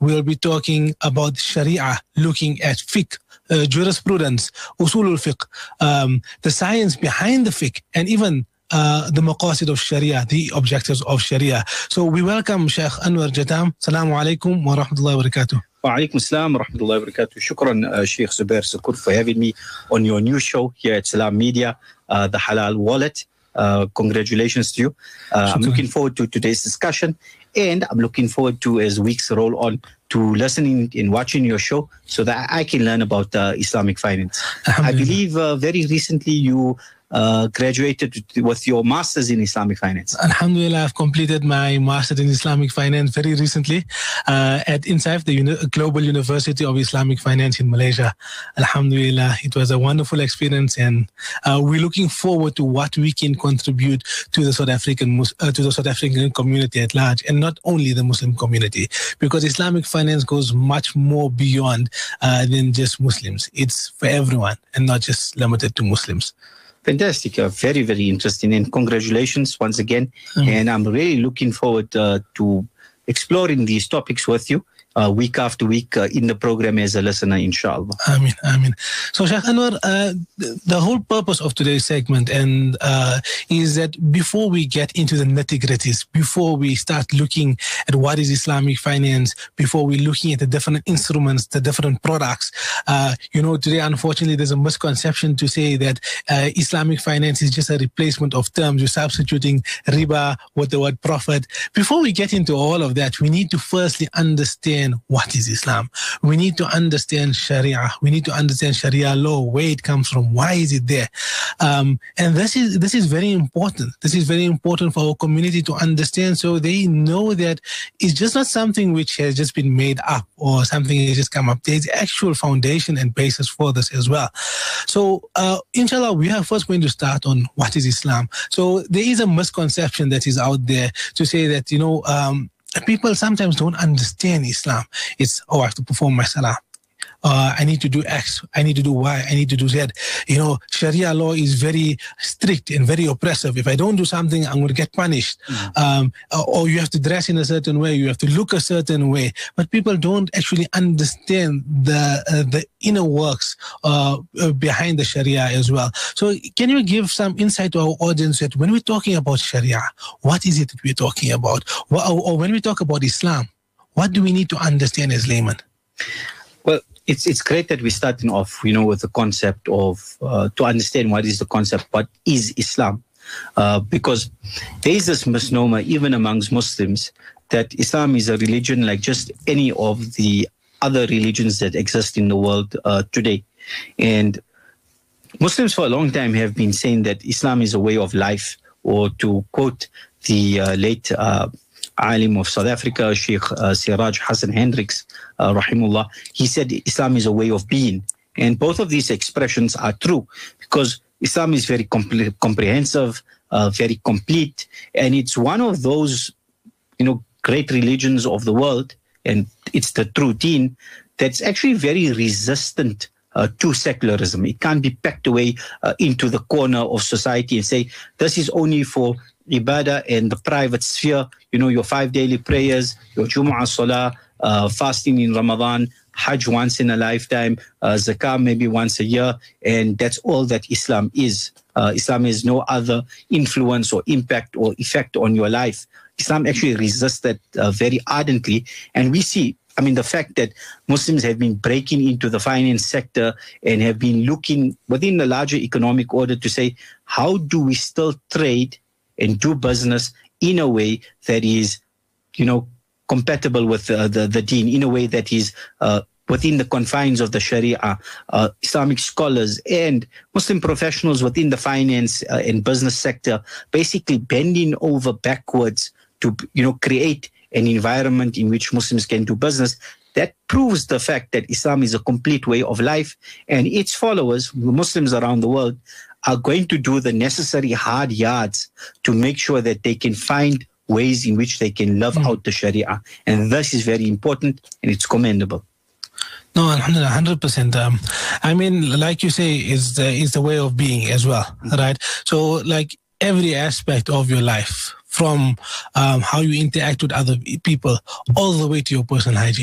we'll be talking about Sharia, looking at fiqh, jurisprudence, usul al-fiqh, the science behind the fiqh, and even the maqasid of Sharia, the objectives of Sharia. So we welcome Sheikh Anwar Jatam. Assalamu alaikum wa rahmatullahi wa barakatuh. Wa alaikum assalam wa rahmatullahi wa barakatuh. Shukran, Sheikh Zubair Sukur, for having me on your new show here at Salam Media, The Halal Wallet. Congratulations to you. I'm looking forward to today's discussion, and I'm looking forward to, as weeks roll on, to listening and watching your show so that I can learn about Islamic finance. I believe very recently you graduated with your master's in Islamic finance. Alhamdulillah, I've completed my master's in Islamic finance very recently at INSIFE, the Global University of Islamic Finance in Malaysia. Alhamdulillah, it was a wonderful experience, and we're looking forward to what we can contribute to the South African community at large, and not only the Muslim community, because Islamic finance goes much more beyond than just Muslims. It's for everyone and not just limited to Muslims. Fantastic. Very, very interesting. And congratulations once again. And I'm really looking forward to exploring these topics with you week after week in the program as a listener, inshallah. Ameen, ameen. So, Sheikh Anwar, the whole purpose of today's segment is that before we get into the nitty-gritties, before we start looking at what is Islamic finance, before we're looking at the different instruments, the different products, today, unfortunately, there's a misconception to say that Islamic finance is just a replacement of terms. You're substituting riba with the word profit. Before we get into all of that, we need to firstly understand what is Islam. We need to understand Sharia. We need to understand Sharia law, where it comes from, why is it there. And this is very important. This is very important for our community to understand, so they know that it's just not something which has just been made up or something that has just come up. There's actual foundation and basis for this as well. So, inshallah, we are first going to start on what is Islam. So there is a misconception that is out there to say that, people sometimes don't understand Islam. It's, I have to perform my salah. I need to do X, I need to do Y, I need to do Z. Sharia law is very strict and very oppressive. If I don't do something, I'm going to get punished. Or you have to dress in a certain way, you have to look a certain way. But people don't actually understand the inner works behind the Sharia as well. So can you give some insight to our audience that when we're talking about Sharia, what is it that we're talking about? Or when we talk about Islam, what do we need to understand as laymen? Well, it's great that we're starting off, with the concept of, to understand what is the concept, what is Islam? Because there is this misnomer, even amongst Muslims, that Islam is a religion like just any of the other religions that exist in the world today. And Muslims for a long time have been saying that Islam is a way of life, or to quote the late alim of South Africa, Sheikh Siraj Hassan Hendricks, rahimullah, he said Islam is a way of being. And both of these expressions are true, because Islam is very comprehensive, very complete, and it's one of those, great religions of the world, and it's the true deen that's actually very resistant to secularism. It can't be packed away into the corner of society and say, this is only for ibadah and the private sphere, your 5 daily prayers, your Jumu'ah Salah, fasting in Ramadan, Hajj once in a lifetime, Zakah maybe once a year, and that's all that Islam is. Islam has no other influence or impact or effect on your life. Islam actually resists that very ardently, and we see, the fact that Muslims have been breaking into the finance sector and have been looking within the larger economic order to say, how do we still trade and do business in a way that is, compatible with the deen, in a way that is within the confines of the Sharia. Islamic scholars and Muslim professionals within the finance and business sector basically bending over backwards to, create an environment in which Muslims can do business. That proves the fact that Islam is a complete way of life, and its followers, Muslims around the world, are going to do the necessary hard yards to make sure that they can find ways in which they can live out the Sharia. And this is very important, and it's commendable. No, alhamdulillah, 100%. Like you say, is the way of being as well, right? So, like every aspect of your life, from how you interact with other people, all the way to your personal hygiene.